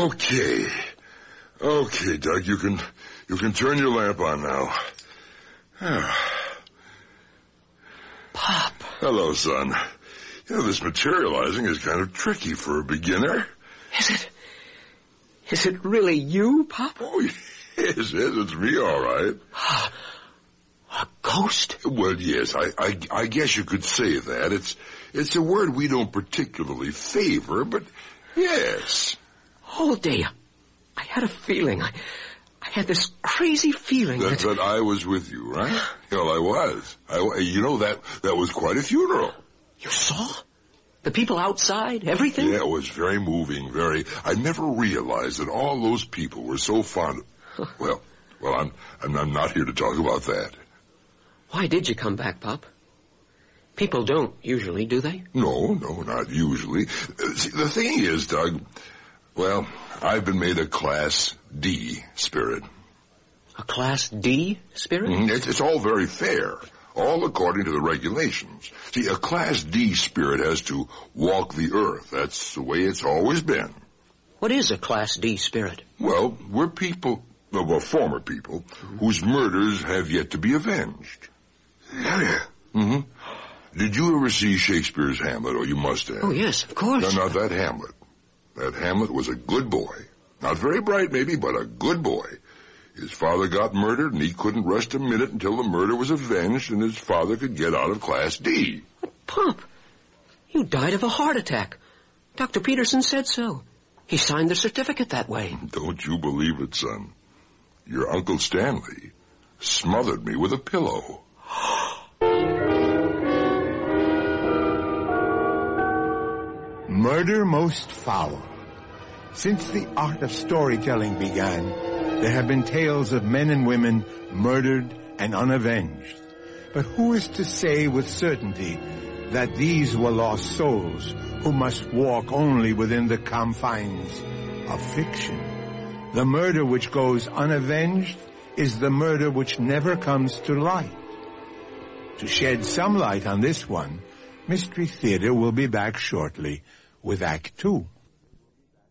Okay. Okay, Doug, you can turn your lamp on now. Pop. Hello, son. You know, this materializing is kind of tricky for a beginner. Is it really you, Pop? Oh, yes, it's me, all right. A ghost? Well, yes, I guess you could say that. It's a word we don't particularly favor, but yes. All day, I had a feeling. I had this crazy feeling that I was with you, right? Well, I was. That was quite a funeral. You saw? The people outside, everything? Yeah, it was very moving, I never realized that all those people were so fond of... Well, I'm not here to talk about that. Why did you come back, Pop? People don't usually, do they? No, not usually. See, the thing is, Doug, well, I've been made a Class D spirit. A Class D spirit? Mm-hmm. It's all very fair, all according to the regulations. See, a Class D spirit has to walk the earth. That's the way it's always been. What is a Class D spirit? Well, we're people, former people, whose murders have yet to be avenged. Murder? Mm-hmm. Did you ever see Shakespeare's Hamlet? Oh, you must have. Oh, yes, of course. No, not that Hamlet. That Hamlet was a good boy. Not very bright, maybe, but a good boy. His father got murdered, and he couldn't rest a minute until the murder was avenged and his father could get out of Class D. Pop, you died of a heart attack. Dr. Peterson said so. He signed the certificate that way. Don't you believe it, son? Your Uncle Stanley smothered me with a pillow. Murder most foul. Since the art of storytelling began, there have been tales of men and women murdered and unavenged. But who is to say with certainty that these were lost souls who must walk only within the confines of fiction? The murder which goes unavenged is the murder which never comes to light. To shed some light on this one, Mystery Theater will be back shortly with Act 2.